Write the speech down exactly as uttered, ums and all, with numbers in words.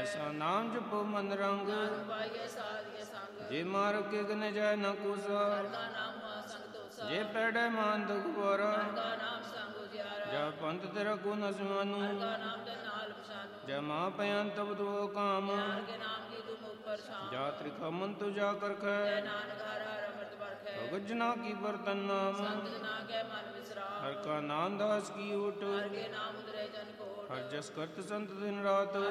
ਐਸਾ ਨਾਮ ਜਪੋ ਮਨ ਰੰਗ, ਨਾਨਕ ਪਾਈਏ ਸਾਧਿਏ ਸੰਗ। ਜੇ ਮਾਰ ਕੇ ਗਨੇ ਜਾਏ ਨਾ ਕੋਸਾ, ਹਰਿ ਕਾ ਨਾਮ ਮਹਾਸੰਗ ਤੋਸਾ। ਜੇ ਪੈੜੇ ਮਾਨ ਦੁਖ ਵਾਰਾ, ਹਰਿ ਕਾ ਨਾਮ ਸੰਗ ਉਜਿਆਰਾ। ਜਾ ਪੰਥ ਤੇਰਾ ਕੋ ਨ ਸਮਾਨੂ, ਹਰਿ ਕਾ ਨਾਮ ਤੇ ਨਾਲ ਪਛਾਨੂ। ਜੈ ਮਾ ਪਯੰ ਤਬ ਤੋ ਕਾਮ, ਹਰਿ ਕੇ ਨਾਮ ਕੀ ਤੂੰ ਮੁਖ ਪਰਛਾਨ। ਜਾ ਤ੍ਰਿਖਾ ਮਨ ਤੁ ਜਾ ਜੈ ਕਰਖੈ, ਨਾਨਕ ਹਰਿ ਹਰਿ ਅੰਮ੍ਰਿਤ ਬਰਖੈ। ਭਗਤ ਜਨਾ ਕੀ ਬਰਤਨ ਨਾਮ, ਸੰਤ ਜਨਾ ਕੈ ਮਨ ਵਿਸਰਾਮ। ਹਰ ਕਾ ਨਾਮ ਦਾਸ ਕੀ ਓਟ, ਹਰਿ ਕੇ ਨਾਮ ਉਤਰੇ ਜਨ ਕੋਟ। ਹਰ ਜਸ ਕਰਤ ਸੰਤ ਦਿਨ ਰਾਤ।